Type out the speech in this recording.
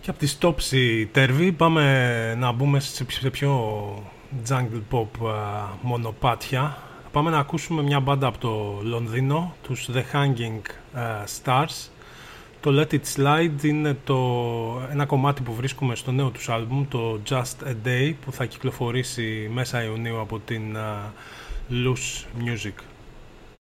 Και από τη Topsy Turvy πάμε να μπούμε σε πιο jungle pop μονοπάτια. Πάμε να ακούσουμε μια μπάντα από το Λονδίνο, τους The Hanging Stars. Το Let It Slide είναι ένα κομμάτι που βρίσκουμε στο νέο τους άλμπουμ, το Just a Day, που θα κυκλοφορήσει μέσα Ιουνίου από την Loose Music.